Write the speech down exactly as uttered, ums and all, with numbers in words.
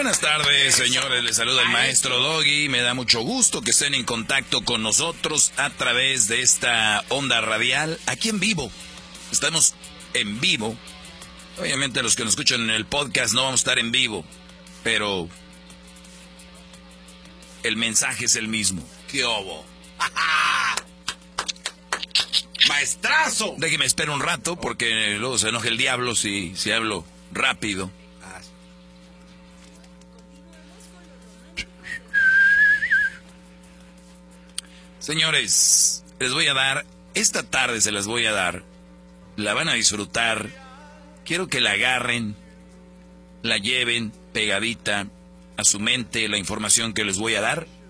Buenas tardes, señores. Les saluda el maestro Doggy. Me da mucho gusto que estén en contacto con nosotros a través de esta onda radial, aquí en vivo. Estamos en vivo. Obviamente los que nos escuchan en el podcast no vamos a estar en vivo, pero el mensaje es el mismo. ¡Qué obo! ¡Maestrazo! Déjeme esperar un rato porque luego se enoja el diablo si, si hablo rápido. Señores, les voy a dar, esta tarde se las voy a dar, la van a disfrutar, quiero que la agarren, la lleven pegadita a su mente, la información que les voy a dar.